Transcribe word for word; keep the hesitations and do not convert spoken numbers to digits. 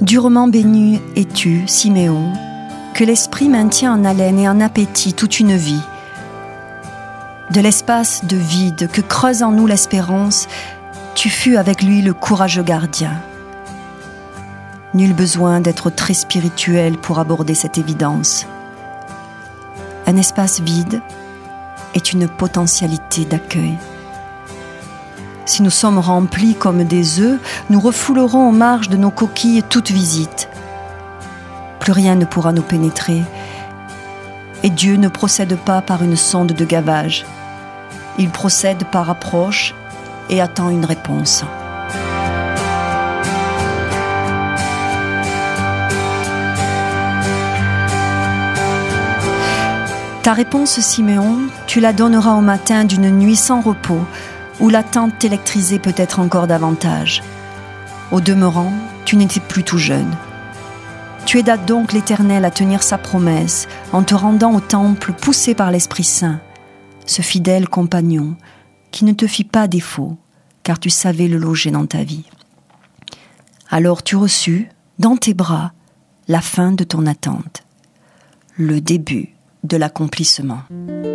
Durement béni es-tu, Siméon, que l'esprit maintient en haleine et en appétit toute une vie. De l'espace de vide que creuse en nous l'espérance, tu fus avec lui le courageux gardien. Nul besoin d'être très spirituel pour aborder cette évidence. Un espace vide est une potentialité d'accueil. Si nous sommes remplis comme des œufs, nous refoulerons aux marges de nos coquilles toute visite. Plus rien ne pourra nous pénétrer. Et Dieu ne procède pas par une sonde de gavage. Il procède par approche et attend une réponse. Ta réponse, Siméon, tu la donneras au matin d'une nuit sans repos, où l'attente t'électrisait peut-être encore davantage. Au demeurant, tu n'étais plus tout jeune. Tu aidas donc l'Éternel à tenir sa promesse, en te rendant au temple poussé par l'Esprit Saint, ce fidèle compagnon qui ne te fit pas défaut, car tu savais le loger dans ta vie. Alors tu reçus, dans tes bras, la fin de ton attente, le début de l'accomplissement.